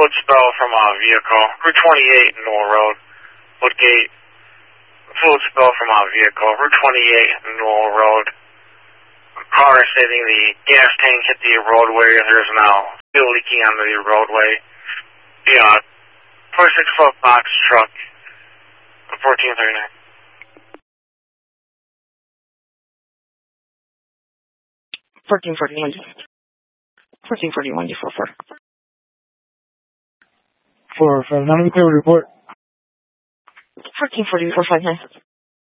fluid spill from a vehicle. Route 28 Newell Road, Woodgate. Fluid spill from a vehicle. Route 28 Newell Road. Car stating the gas tank hit the roadway. There's now fuel leaking onto the roadway. The 26-foot box truck, 1439. 1441. 1441, D44. 459, clear report. 1440, 459.